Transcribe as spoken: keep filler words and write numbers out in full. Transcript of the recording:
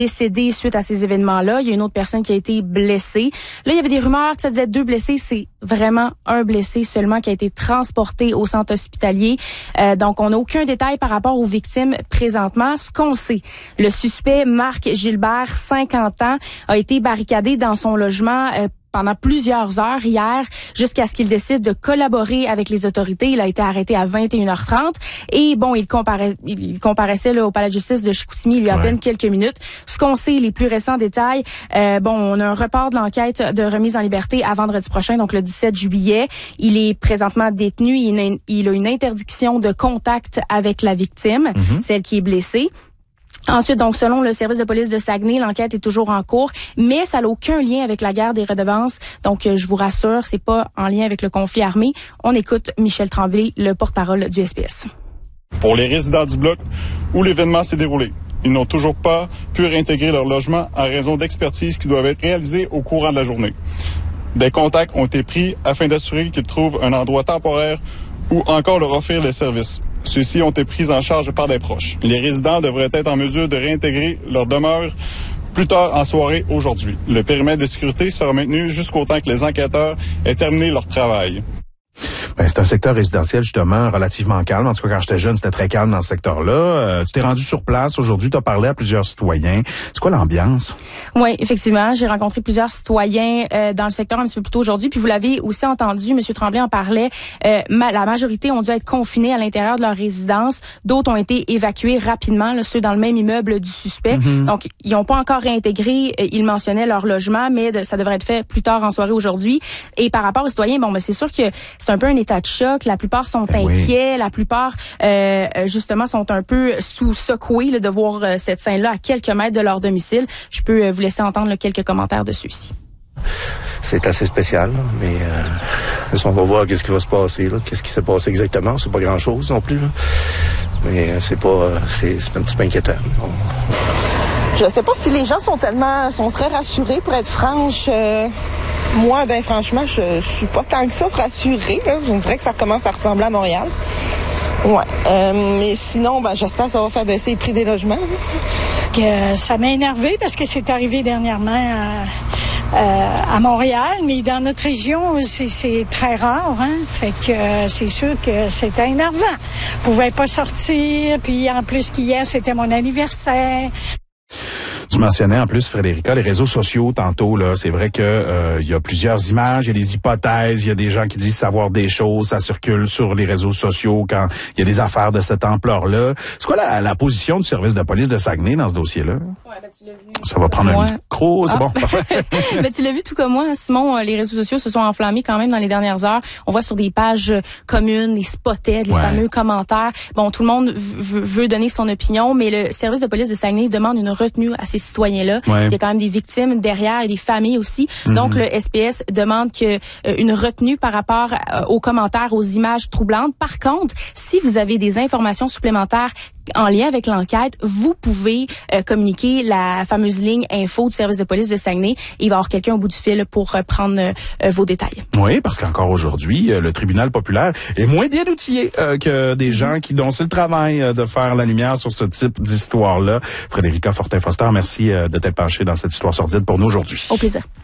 décédé suite à ces événements-là. Il y a une autre personne qui a été blessée. Là, il y avait des rumeurs que ça disait deux blessés. C'est vraiment un blessé seulement qui a été transporté au centre hospitalier. Euh, donc, on n'a aucun détail par rapport aux victimes présentement. Ce qu'on sait, le suspect Marc Gilbert, cinquante ans, a été barricadé dans son logement euh, pendant plusieurs heures hier, jusqu'à ce qu'il décide de collaborer avec les autorités. Il a été arrêté à vingt et une heures trente. Et bon, il, compara- il comparaissait là, au palais de justice de Chicoutimi il y a ouais. à peine quelques minutes. Ce qu'on sait, les plus récents détails, euh, bon, on a un report de l'enquête de remise en liberté à vendredi prochain, donc le dix-sept juillet. Il est présentement détenu. Il a une, il a une interdiction de contact avec la victime, mm-hmm. celle qui est blessée. Ensuite, donc, selon le service de police de Saguenay, l'enquête est toujours en cours, mais ça n'a aucun lien avec la guerre des redevances. Donc, je vous rassure, c'est pas en lien avec le conflit armé. On écoute Michel Tremblay, le porte-parole du S P S. Pour les résidents du bloc où l'événement s'est déroulé, ils n'ont toujours pas pu réintégrer leur logement en raison d'expertises qui doivent être réalisées au courant de la journée. Des contacts ont été pris afin d'assurer qu'ils trouvent un endroit temporaire ou encore leur offrir les services. Ceux-ci ont été pris en charge par des proches. Les résidents devraient être en mesure de réintégrer leur demeure plus tard en soirée aujourd'hui. Le périmètre de sécurité sera maintenu jusqu'au temps que les enquêteurs aient terminé leur travail. Ben, c'est un secteur résidentiel, justement, relativement calme. En tout cas, quand j'étais jeune, c'était très calme dans ce secteur-là. Euh, tu t'es rendu sur place aujourd'hui, tu as parlé à plusieurs citoyens. C'est quoi l'ambiance? Oui, effectivement. J'ai rencontré plusieurs citoyens euh, dans le secteur un petit peu plus tôt aujourd'hui. Puis vous l'avez aussi entendu, M. Tremblay en parlait. Euh, ma, la majorité ont dû être confinés à l'intérieur de leur résidence. D'autres ont été évacués rapidement, là, ceux dans le même immeuble du suspect. Mm-hmm. Donc, ils n'ont pas encore réintégré, euh, ils mentionnaient leur logement, mais de, ça devrait être fait plus tard en soirée aujourd'hui. Et par rapport aux citoyens, bon, ben, c'est sûr que c'est un peu un état de choc. La plupart sont ben inquiets. Oui. La plupart, euh, justement, sont un peu sous secoués là, de voir euh, cette scène-là à quelques mètres de leur domicile. Je peux euh, vous laisser entendre là, quelques commentaires dessus-ci. C'est assez spécial, là, mais euh, on va voir qu'est-ce qui va se passer, là, qu'est-ce qui s'est passé exactement. C'est pas grand-chose non plus, là. Mais euh, c'est pas, euh, c'est, c'est un petit peu inquiétant. On... Je sais pas si les gens sont tellement, sont très rassurés, pour être franche. Euh... Moi, ben franchement, je, je suis pas tant que ça rassurée. Là. Je dirais que ça commence à ressembler à Montréal. Ouais. Euh, mais sinon, ben j'espère que ça va faire baisser les prix des logements. Que ça m'a énervé parce que c'est arrivé dernièrement à, euh, à Montréal, mais dans notre région, c'est, c'est très rare. Hein? Fait que euh, c'est sûr que c'était énervant. Je pouvais pas sortir, puis en plus qu'hier, c'était mon anniversaire. Tu mentionnais en plus, Frédérica, les réseaux sociaux tantôt, là. C'est vrai que euh, il y a plusieurs images, il y a des hypothèses, il y a des gens qui disent savoir des choses, ça circule sur les réseaux sociaux quand il y a des affaires de cette ampleur-là. C'est quoi la, la position du service de police de Saguenay dans ce dossier-là? Ouais, ben, tu l'as vu. Ça va prendre moi. un micro, c'est ah. bon. Ben, tu l'as vu tout comme moi, Simon, les réseaux sociaux se sont enflammés quand même dans les dernières heures. On voit sur des pages communes, les spotheads, les ouais. fameux commentaires. Bon, tout le monde v- veut donner son opinion, mais le service de police de Saguenay demande une retenue à ces citoyens-là. Ouais. Il y a quand même des victimes derrière et des familles aussi. Mm-hmm. Donc, le S P S demande que euh, une retenue par rapport euh, aux commentaires, aux images troublantes. Par contre, si vous avez des informations supplémentaires en lien avec l'enquête, vous pouvez euh, communiquer la fameuse ligne info du service de police de Saguenay. Et il va y avoir quelqu'un au bout du fil pour euh, prendre euh, vos détails. Oui, parce qu'encore aujourd'hui, euh, le tribunal populaire est moins bien outillé euh, que des gens qui dont c'est le travail euh, de faire la lumière sur ce type d'histoire-là. Frédérica Fortin-Foster, merci euh, de t'être penchée dans cette histoire sordide pour nous aujourd'hui. Au plaisir.